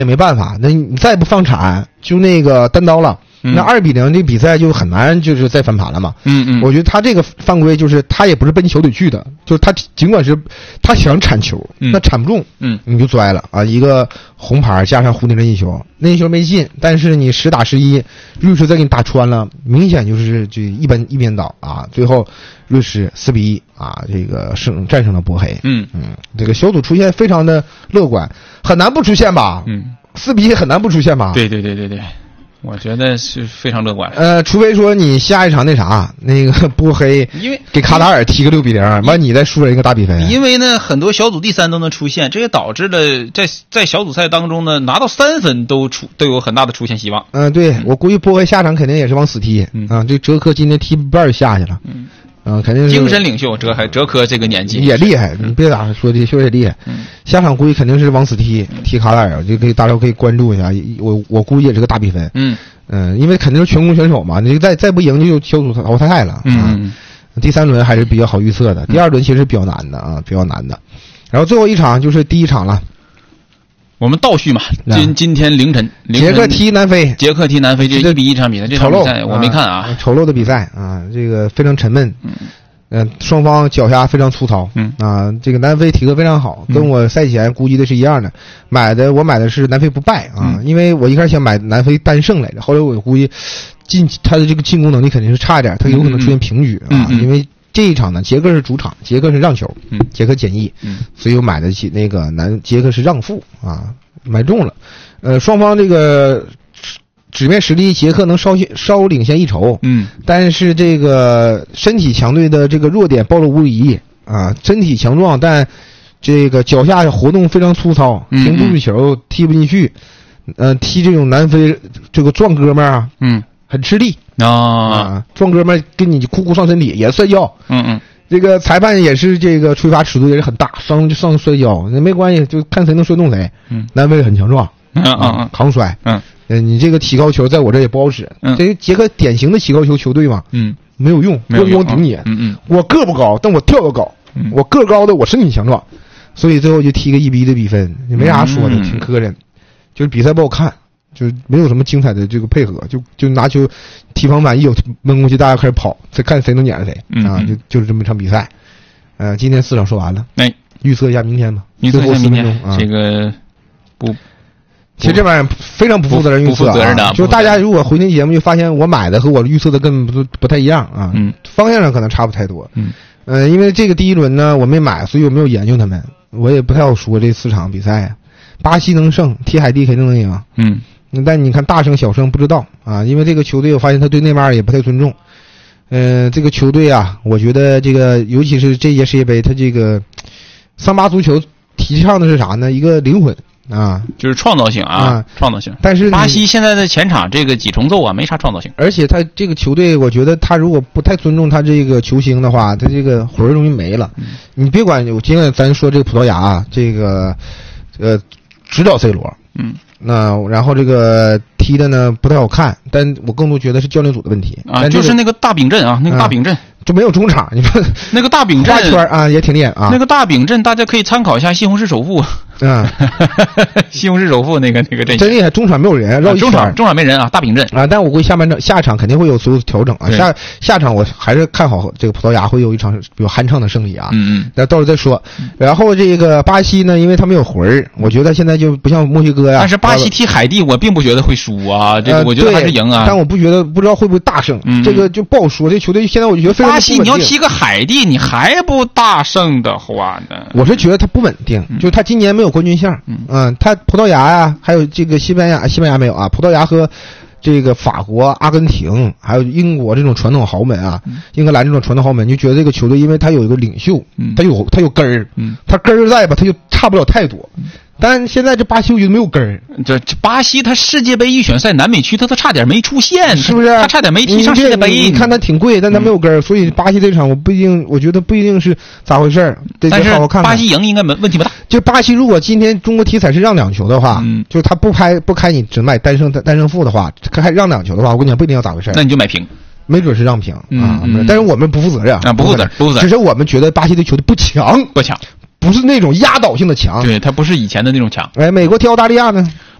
也没办法，那你再不放铲，就那个单刀了。那2-0这比赛就很难，就是再翻盘了嘛。我觉得他这个犯规就是他也不是奔球队去的，就是他尽管是他想铲球，那铲不中，你就摔了啊！一个红牌加上胡定任一球，那一球没进，但是你10打11，瑞士再给你打穿了，明显就是就一边倒啊！最后瑞士4-1啊，这个战胜了波黑。这个小组出现非常的乐观，很难不出现吧？4-1很难不出现吧？ 对。我觉得是非常乐观。 除非说你下一场那个波黑， 因为给卡塔尔踢个6-0，完你再输人一个大比分。 因为呢，很多小组第3都能出现，这也导致了在小组赛当中呢，拿到3分都有很大的出现希望。 对，我估计波黑下场肯定也是往死踢啊。这哲科今天踢半就下去了。肯定是精神领袖哲科这个年纪也厉害，你别打说这确实也厉害。下场估计肯定是往死踢卡塔尔，就大家可以关注一下。我估计也是个大比分。因为肯定是全攻选手嘛，你再不赢就小组淘汰了。第3轮还是比较好预测的，第2轮其实比较难的。然后最后一场就是第1场了。 我们倒叙嘛，今天凌晨捷克踢南非， 这1-1场比赛，这场比赛我没看啊， 丑陋的比赛啊，这个非常沉闷。双方脚下非常粗糙。这个南非体格非常好，跟我赛前估计的是一样的。我买的是南非不败啊，因为我一开始想买南非单胜来着，后来我估计他的这个进攻能力肯定是差一点，他有可能出现平局啊，因为这一场呢，捷克是主场，捷克是让球，捷克减1，所以我买得起那个捷克是让负啊，买中了。双方这个纸面实力，捷克能稍领先一筹，但是这个身体强队的这个弱点暴露无遗啊，身体强壮，但这个脚下活动非常粗糙，停不住球，踢不进去，踢这种南非这个壮哥们儿啊，很吃力啊，壮哥们儿跟你哭上身体也摔跤，这个裁判也是这个吹罚尺度也是很大，上摔跤那没关系，就看谁能摔动谁，南非很强壮，扛摔，你这个起高球在我这也不好使，这个捷克典型的起高球球队嘛，没有用，光顶你，我个不高，但我跳得高，我个高的我身体强壮，所以最后就踢个1-1的比分，也没啥说的，挺磕碜，就是比赛不好看，就没有什么精彩的这个配合，就拿球提防板一有闷过去，大家开始跑，再看谁能撵着谁啊，就是这么一场比赛。今天4场说完了，预测一下明天吧， 预测一下明天啊， 这个不。 其实这玩意儿非常不负责任预测啊！就大家如果回听节目就发现我买的和我预测的根本不太一样啊，方向上可能差不太多。因为这个第1轮呢我没买，所以我没有研究他们，我也不太好说这4场比赛。巴西能胜，踢海地肯定能赢。但你看大胜小胜不知道啊，因为这个球队我发现他对内马尔也不太尊重。这个球队啊，我觉得这个尤其是这届世界杯，他这个桑巴足球提倡的是啥呢？一个灵魂。 就是创造性创造性。 但是巴西现在的前场这个几重奏啊，没啥创造性。 而且他这个球队，我觉得他如果不太尊重他这个球星的话，他这个魂儿容易没了。你别管，我今天咱说这个葡萄牙啊，这个指导 C 罗，然后这个踢的呢不太好看，但我更多觉得是教练组的问题啊，就是那个大饼阵啊，那个大饼阵。 就没有中场，你说那个大饼阵画圈啊也挺厉害啊。 那个大饼阵大家可以参考一下西红柿首富西红柿首富那个阵真厉害，中场没有人，绕一圈中场没人啊，大饼阵啊。但我估计下场肯定会有所有调整啊。下场我还是看好这个葡萄牙会有一场比较酣畅的胜利啊。那到时候再说。然后这个巴西呢，因为他没有魂儿，我觉得现在就不像墨西哥呀。 但是巴西踢海地，我并不觉得会输啊，这个我觉得还是赢啊。 但我不知道会不会大胜，这个就不好说。这球队现在我就觉得非常。 巴西你要踢个海地，你还不大胜的话呢？ 我是觉得他不稳定，就是他今年没有冠军相。他葡萄牙呀，还有这个西班牙没有啊？葡萄牙和这个法国、阿根廷，还有英国这种传统豪门啊，英格兰这种传统豪门，就觉得这个球队因为他有一个领袖，他有根儿，他根儿在吧，他就差不了太多。但现在这巴西我觉得没有根儿， 这巴西他世界杯预选赛南美区他都差点没出现， 是不是？ 他差点没踢上世界杯。 你看他挺贵，但他没有根儿，所以巴西这场我觉得不一定是咋回事儿。 但是好好看看巴西赢应该问题不大。 就巴西如果今天中国体彩是让2球的话，就是他不开你只卖单胜负的话，开让2球的话，我跟你讲不一定要咋回事儿。 那你就买平。 没准是让平啊，但是我们不负责任啊，不负责任， 只是我们觉得巴西的球队不强， 不强。 不是那种压倒性的强， 对，他不是以前的那种强。 美国踢澳大利亚呢？